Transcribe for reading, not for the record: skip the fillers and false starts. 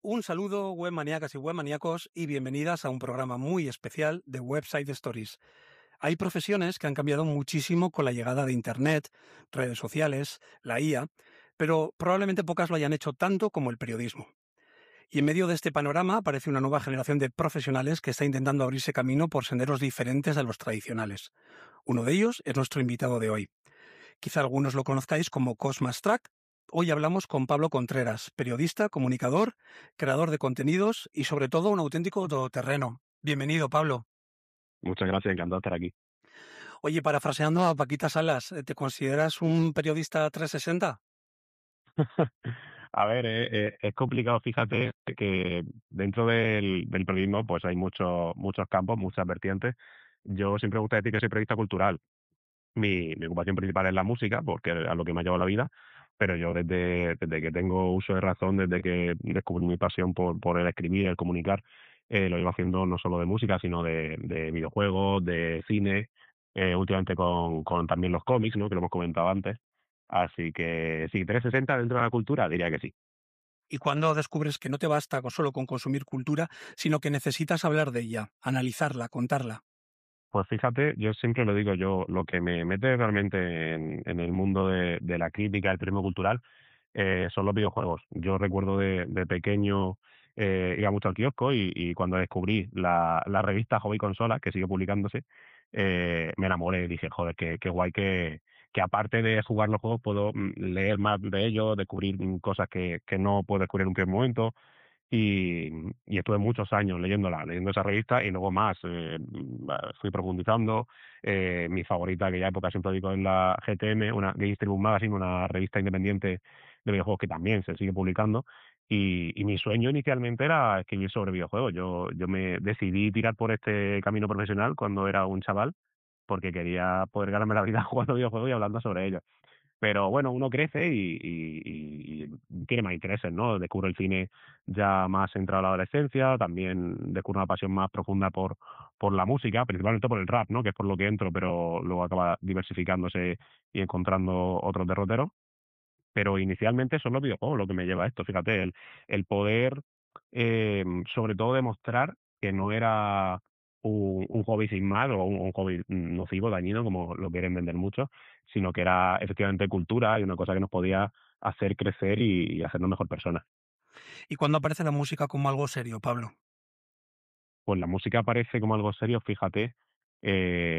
Un saludo, webmaníacas y webmaníacos, y bienvenidas a un programa muy especial de Website Stories. Hay profesiones que han cambiado muchísimo con la llegada de Internet, redes sociales, la IA, pero probablemente pocas lo hayan hecho tanto como el periodismo. Y en medio de este panorama aparece una nueva generación de profesionales que está intentando abrirse camino por senderos diferentes a los tradicionales. Uno de ellos es nuestro invitado de hoy. Quizá algunos lo conozcáis como Cosmas Track. Hoy hablamos con Pablo Contreras, periodista, comunicador, creador de contenidos y sobre todo un auténtico todoterreno. Bienvenido, Pablo. Muchas gracias, encantado de estar aquí. Oye, parafraseando a Paquita Salas, ¿te consideras un periodista 360? A ver, es complicado, fíjate que dentro del periodismo pues hay muchos campos, muchas vertientes. Yo siempre me gusta decir que soy periodista cultural. Mi ocupación principal es la música, porque es a lo que me ha llevado la vida, pero yo desde que tengo uso de razón, desde que descubrí mi pasión por el escribir, el comunicar, lo llevo haciendo no solo de música, sino de videojuegos, de cine, últimamente con también los cómics, ¿no? Que lo hemos comentado antes. Así que sí, 360 dentro de la cultura, diría que sí. ¿Y cuando descubres que no te basta solo con consumir cultura, sino que necesitas hablar de ella, analizarla, contarla? Pues fíjate, yo siempre lo digo, yo lo que me mete realmente en el mundo de la crítica, del periodismo cultural, son los videojuegos. Yo recuerdo de pequeño, iba mucho al kiosco y cuando descubrí la revista Hobby Consola, que sigue publicándose, me enamoré. Dije, joder, qué guay que aparte de jugar los juegos puedo leer más de ellos, descubrir cosas que no puedo descubrir en un primer momento. Y estuve muchos años leyendo esa revista y luego más, fui profundizando. Mi favorita, aquella época siempre digo, es la GTM, una Games Tribune Magazine, una revista independiente de videojuegos que también se sigue publicando. Y mi sueño inicialmente era escribir sobre videojuegos. Yo me decidí tirar por este camino profesional cuando era un chaval, porque quería poder ganarme la vida jugando videojuegos y hablando sobre ellos. Pero bueno, uno crece y tiene más intereses, ¿no? Descubre el cine ya más centrado a la adolescencia, también descubre una pasión más profunda por la música, principalmente por el rap, ¿no? Que es por lo que entro, pero luego acaba diversificándose y encontrando otros derroteros. Pero inicialmente son los videojuegos lo que me lleva a esto, fíjate, el poder, sobre todo demostrar que no era un hobby sin más o un hobby nocivo, dañino, como lo quieren vender muchos, sino que era efectivamente cultura y una cosa que nos podía hacer crecer y hacernos mejor personas. ¿Y cuando aparece la música como algo serio, Pablo? Pues la música aparece como algo serio, fíjate,